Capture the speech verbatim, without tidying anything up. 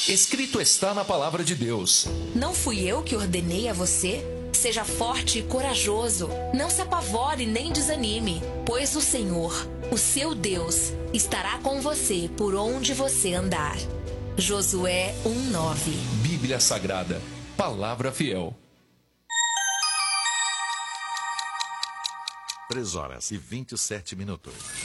Escrito está na palavra de Deus. Não fui eu que ordenei a você? Seja forte e corajoso. Não se apavore nem desanime, pois o Senhor, o seu Deus, estará com você por onde você andar. Josué um, nove. Bíblia Sagrada, palavra fiel. Três horas e vinte e sete minutos.